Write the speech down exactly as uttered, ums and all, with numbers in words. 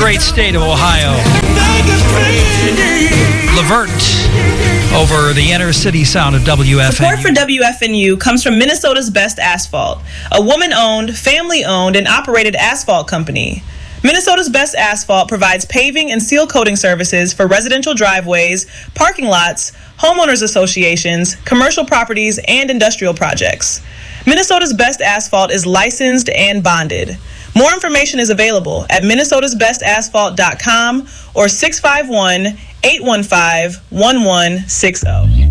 great state of Ohio. Levert over the inner city sound of W F N U. Support for W F N U comes from Minnesota's Best Asphalt, a woman-owned, family-owned, and operated asphalt company. Minnesota's Best Asphalt provides paving and seal coating services for residential driveways, parking lots, homeowners associations, commercial properties, and industrial projects. Minnesota's Best Asphalt is licensed and bonded. More information is available at minnesotas best asphalt dot com or six five one, eight one five, one one six zero.